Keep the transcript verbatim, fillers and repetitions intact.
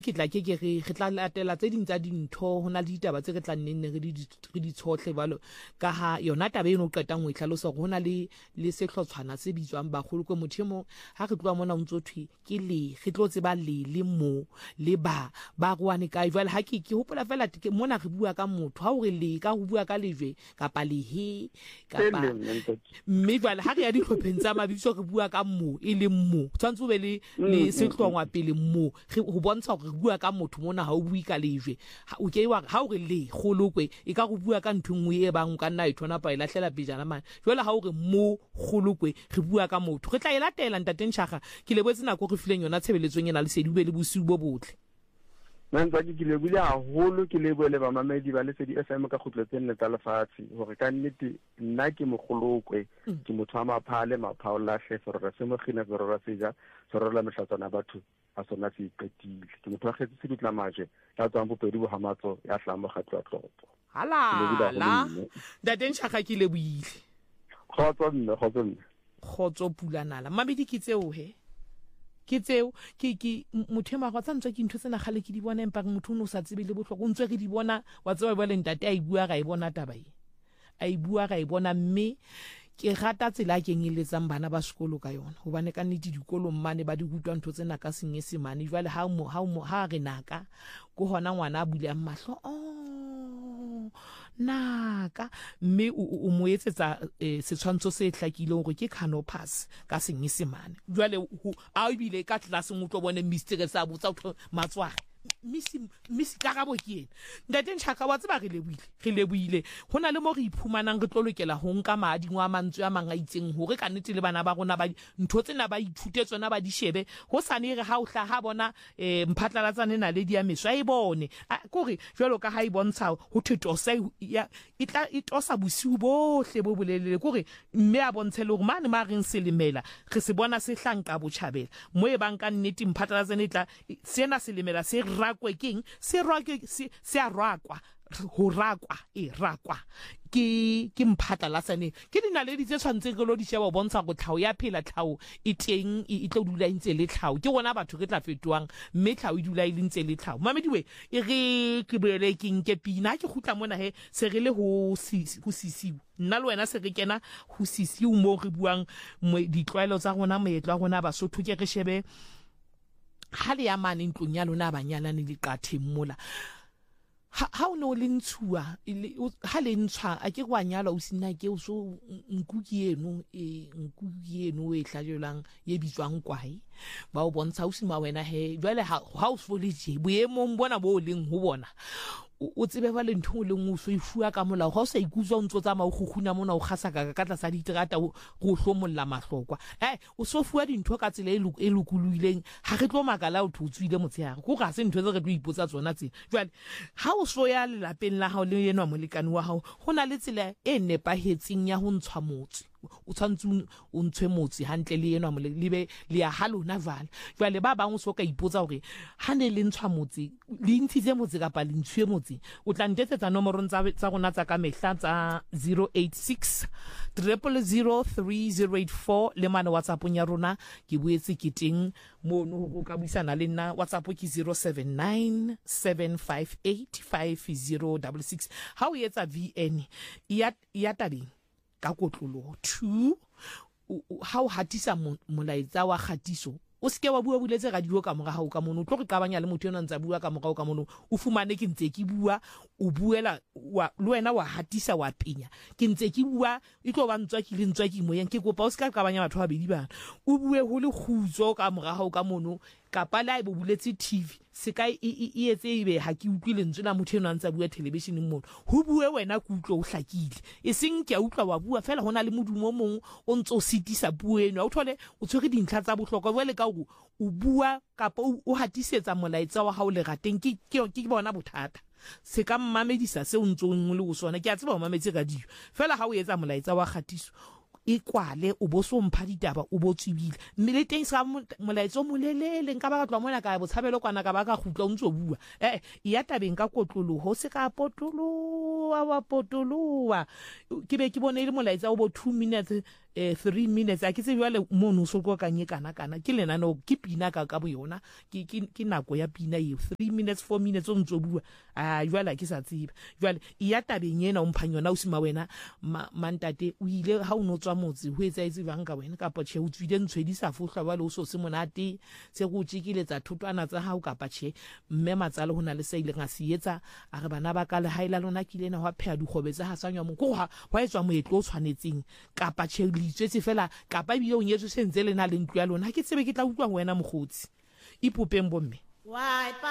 ke tla ke ke re tla latela tse ding tsa dintho hona le ditaba tse re tla nnenne re di re di tshotle balo ka ha yona taba eno qetang ho itlhalosa gore hona le le sehlotshwana se bitswang bagolo ko mothemo ha re tloa mona o ntso thwe ke le re tlotse ba le le mo le ba ba rwane ka jwale ha ke ke hopola fela ke mona re bua ka motho ha o re le ka ho bua ka lejwe kapa lehe kapa mme jwale ha re ya dihlopheng tsa mabitso re bua ka mo e le mo tshwantse o be le le sehlongwa pele mo go bontsha gore re bua ka motho mona ha o bui ka lejwe o ke wa ha o re le golokwe e ka go bua ka nthungwe e bang ka nna e thona pa e lahlela pejana man jwale ha o re mo golokwe re bua ka motho re tla e latela ntateng shaga ke lebetse nako re fileng yona tshebeletsong ena le sedi be le bosiu bo botle Nantsa ke le bule haholo ke le bole ba mamedi ba le sedi F M ka khutletse nne tsa lefatshe hore ka nnete nna ke mogolokwe ke motho a maphale maphaola hle re se mo khina re ra seja re la mehlatsana batho a sona se ipetile ke motho a khetse se ditla maje ya tswang bopedi bo hamatso ya hlamo gatwa tlopo hala la ntateng shaga ke le buile khotso nne khotso nne khotso pulanala mabedi ke tseo he ke tseo ke ke mothema go tsantswa ke ntho tsena gale ke di bona empa motho o no sa tsebe le botlhoko o ntse re di bona wa tseba ba le ntate a e bua ga e bona taba e a e bua ga e bona mme ke rata tsela ke ngiletsang bana ba sekolo ka yona hobane ka nnete dikolo mmane ba di rutwa ntho tsena ka senyesemane jwale ha mo ha mo ha re naka go hona ngwana a bule mahlo oh naka mme o mo etsetsa setshwantsho se hlakileng gore ke canopus ka senyesemane jwale a ibile ka tlase motho bone mystery sa botsa matswa misi misi ka gabo ke ena ntateng tshaka wa tseba re lebuile re lebuile hona le mo re iphumanang re tlolokela ho nka madi ngwa mantswe a manga itseng hore ka nnete le bana ba rona ba ntho tsena ba ithute tsona ba di shebe ho sane re ha o hla ha bona mphatlalatsane na le dia meswa e bone kore jwalo ka ha e bontsha ho thetosa ya itla itosa bosiu bohle bo bolelele kore mme a bontshe le gore mane ma reng selemela re se bona se hlanka botjhabela mo e bang ka nnete mphatlalatsane tla sena selemela se rakwe king se rakwe se se rakwa ho rakwa e rakwa ke ke mphatla la sane ke dinaledi tse tshwantse go lo di sheba bontsha go tlhao ya phela tlhao e teng e tlo dula intse le tlhao ke gona batho ke tla fetwang mme tlhao e dula e lentse le tlhao mamediwe e re ke bele ke nke pina ke gutla mona he se re le ho ho sisiu nna le wena se re kena ho sisiu mo re buang ditlwaelo tsa rona moetlo wa rona ba sotho ke re shebe hale ya mane ntlong ya lona banyalane le qathe mmola ha o no le ntshua ha le ntshwa a ke kwa nyala o sina ke o so nkuki eno e nkuki eno e hlajelang ye bitswang kwai ba o bontsha o sima wena he jwale ha o so le je boemo mbona bo leng ho bona o tsebe ba le ntho le ngwe so e fua ka mola ga o sa ikutswa o ntso tsa ma o guguna mona o gasa ka ka tla sa diterata go hlomolla mahlokwa eh o so fua dintho ka tsela e lokuluileng ha re tlo makala o thutswile motseare go ga se ntho tse re tlo ipotsa tsona tse jwale ha o so ya le lapeng la hao le yenwa molekane wa hao hona le tsela e nepahetseng ya ho ntshwa motse o tshwantse o ntshwe motse hantle le yenwa mole libe le ya halona vala jwale ba bang o so ka ipotsa hore ha ne le ntshwa motse le ntshitse motse ka pa le ntshwe motse o tla ntetsetsa nomoro tsa tsa rona tsa ka mehla tsa zero eight six zero zero zero three zero eight four le mane WhatsApp nya rona ke buetse ke teng mono go ka buisana le nna WhatsApp ke zero seven nine seven five eight five zero six six ha o etsa V N ya ya tabeng ka kotlolo two ha o hatisa molaetsa wa khatiso o se ke wa bua buletse radio ka mora ha o ka mono o tlo re qabanya le motho ena ntsa bua ka mora o ka mono o fumane ke ntse ke bua o buela wa le wena wa hatisa wa penya ke ntse ke bua e tlo ba ntswa ke le ntswa ke moyeng ke kopa o se ka qabanya batho ba bedi bana o bue ho le khutso ka mora ha o ka mono kapa la e bo buletse T V se ka e etse ibe ha ke utlwile ntswe na motho ena ntsa bua television mo ho bue wena ku utlwa o hlakile e seng ke a utlwa wa bua fela hona le modumo mong o ntso sitisa bueno o thole o tshwere dintlha tsa bohlokwa wele ka o o bua kapa o hatisetsa molaetsa wa hao le rateng ke ke bona bothata se ka mmamedisa se o ntso le o sona ke a tseba o mametse radio fela ha o etsa molaetsa wa khatiso e kwale o bo so mpha ditaba o bo tswibile mme le teng sa molaetso molelele nka ba ka tloa mona ka botshabelo kwana ka ba ka gutla o ntso bua eh ya tabeng ka kotlolo ho se ka potolo wa potolowa ke be ke bone ile molaetsa o bo two minutes eh three minutes a ke se jwale mono so go ka nyekana kana ke lena no ke pina ka ka boyona ke ke nako ya pina eo three minutes four minutes o ntso bua a jwale ke sa tsiba jwale iya tabeng yena o mphanyona o sima wena mantate o ile ha o no tswa motse ho etsa itse bang ka wena ka potshe o tswile ntshwedi sa fohla ba le o so se monate se go tšikiletsa thotwana tsa hao ka patshe mme matsale hona le sa ile nga se etsa a re bana ba ka le haila lona ke lena wa phea dikgobe tsa hasanywa mo go ha wa etswa moetlo o tshwanetseng ka patshe le itsetse fela ka pa bile o nyetso sentse lena le ntwa lona ke tsebe ke tla utlwa wena mogotsi ipopeng bomme